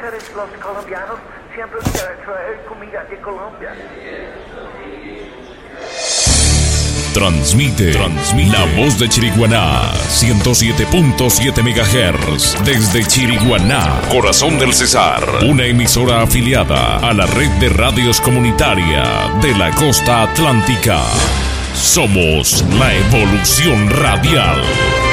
ustedes los colombianos siempre quieren traer comida de Colombia. Transmite La Voz de Chiriguaná, 107.7 MHz, desde Chiriguaná, Corazón del Cesar, una emisora afiliada a la red de radios comunitaria de la costa atlántica. Somos la evolución radial.